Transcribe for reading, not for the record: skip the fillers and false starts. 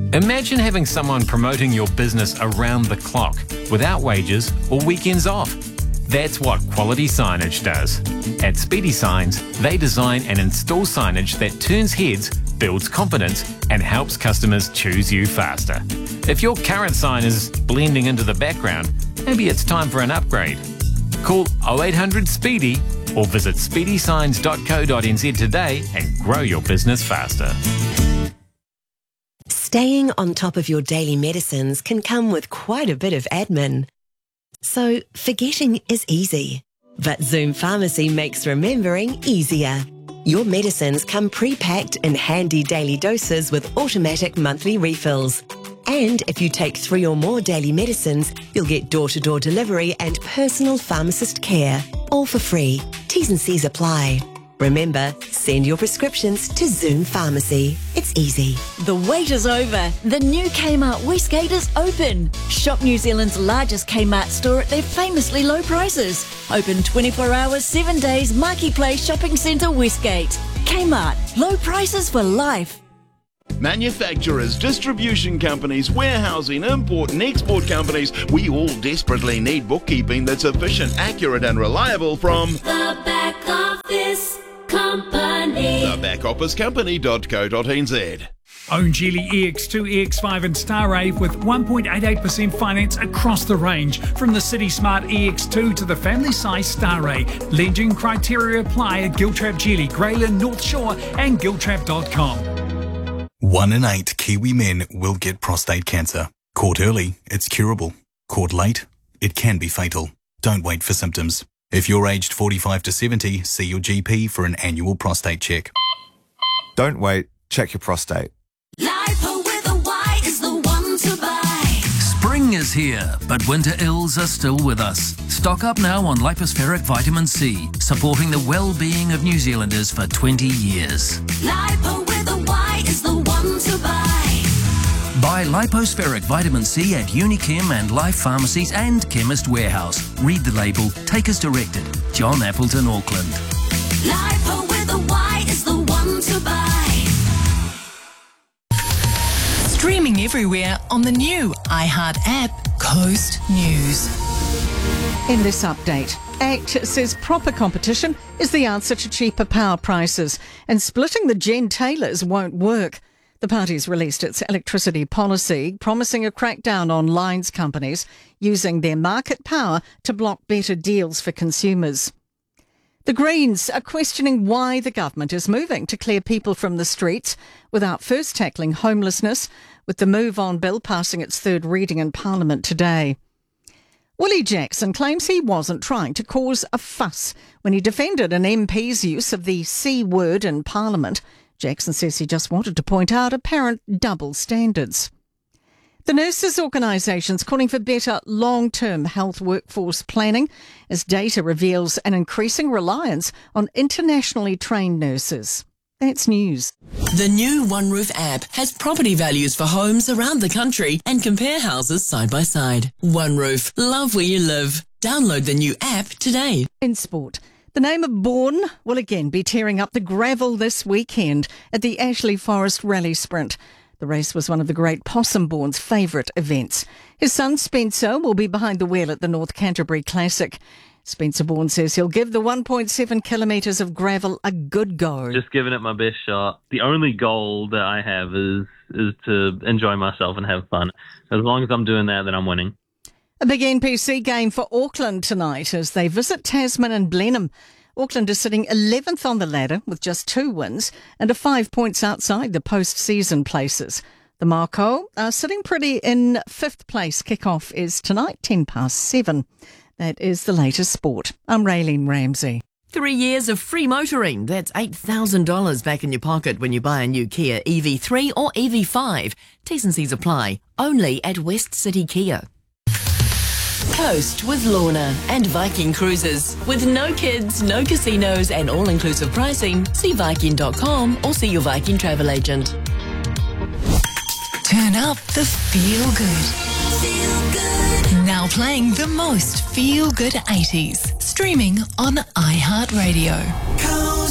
Imagine having someone promoting your business around the clock, without wages or weekends off. That's what Quality Signage does. At Speedy Signs, they design and install signage that turns heads, builds confidence, and helps customers choose you faster. If your current sign is blending into the background, maybe it's time for an upgrade. Call 0800 SPEEDY or visit speedysigns.co.nz today and grow your business faster. Staying on top of your daily medicines can come with quite a bit of admin. So forgetting is easy, but Zoom Pharmacy makes remembering easier. Your medicines come pre-packed in handy daily doses with automatic monthly refills. And if you take 3 or more daily medicines, you'll get door-to-door delivery and personal pharmacist care, all for free. T's and C's apply. Remember, send your prescriptions to Zoom Pharmacy. It's easy. The wait is over. The new Kmart Westgate is open. Shop New Zealand's largest Kmart store at their famously low prices. Open 24 hours, 7 days, Marketplace Shopping Centre Westgate. Kmart, low prices for life. Manufacturers, distribution companies, warehousing, import and export companies, we all desperately need bookkeeping that's efficient, accurate and reliable from The Back Office Company. thebackofficecompany.co.nz. Own Geely EX2, EX5 and Starray with 1.88% finance across the range. From the City Smart EX2 to the family size Starray. Legend criteria apply at Giltrap Geely, Greyland, North Shore and giltrap.com. 1 in 8 Kiwi men will get prostate cancer. Caught early, it's curable. Caught late, it can be fatal. Don't wait for symptoms. If you're aged 45 to 70, see your GP for an annual prostate check. Don't wait, check your prostate. Lipo with a Y is the one to buy. Spring is here, but winter ills are still with us. Stock up now on Lipospheric Vitamin C, supporting the well-being of New Zealanders for 20 years. Lipo with a Y is the one to buy. Buy Lipospheric Vitamin C at Unichem and Life Pharmacies and Chemist Warehouse. Read the label. Take as directed. John Appleton, Auckland. Lipo with a Y is the one to buy. Streaming everywhere on the new iHeart app, Coast News. In this update, ACT says proper competition is the answer to cheaper power prices, and splitting the gentailers won't work. The party's released its electricity policy, promising a crackdown on lines companies using their market power to block better deals for consumers. The Greens are questioning why the government is moving to clear people from the streets without first tackling homelessness, with the Move On bill passing its third reading in Parliament today. Willie Jackson claims he wasn't trying to cause a fuss when he defended an MP's use of the C word in Parliament. Jackson says he just wanted to point out apparent double standards. The nurses' organisation's calling for better long-term health workforce planning as data reveals an increasing reliance on internationally trained nurses. That's news. The new OneRoof app has property values for homes around the country and compare houses side by side. OneRoof, love where you live. Download the new app today. In sport, the name of Bourne will again be tearing up the gravel this weekend at the Ashley Forest Rally Sprint. The race was one of the great Possum Bourne's favourite events. His son Spencer will be behind the wheel at the North Canterbury Classic. Spencer Bourne says he'll give the 1.7 kilometres of gravel a good go. Just giving it my best shot. The only goal that I have is to enjoy myself and have fun. As long as I'm doing that, then I'm winning. A big NPC game for Auckland tonight as they visit Tasman and Blenheim. Auckland is sitting 11th on the ladder with just 2 wins and are 5 points outside the post-season places. The Mako are sitting pretty in 5th place. Kick-off is tonight, 7:10. That is the latest sport. I'm Raylene Ramsey. 3 years of free motoring. That's $8,000 back in your pocket when you buy a new Kia EV3 or EV5. T's and C's apply. Only at West City Kia. Coast with Lorna and Viking Cruises. With no kids, no casinos and all-inclusive pricing, see Viking.com or see your Viking travel agent. Turn up the feel good. Feel good. Now playing the most feel good 80s. Streaming on iHeartRadio.